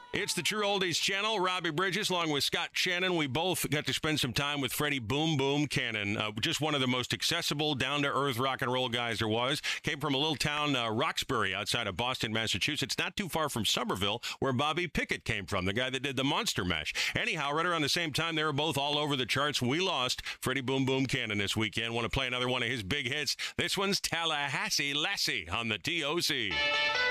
It's the True Oldies channel. Robbie Bridges along with Scott Shannon. We both got to spend some time with Freddie Boom Boom Cannon. Just one of the most accessible, down-to-earth rock and roll guys there was. Came from a little town, Roxbury, outside of Boston, Massachusetts. Not too far from Somerville, where Bobby Pickett came from, the guy that did the Monster Mash. Anyhow, right around the same time, they were both all over the charts. We lost Freddie Boom Boom Cannon this weekend. Want to play another one of his big hits. This one's Tallahassee Lassie on the TOC.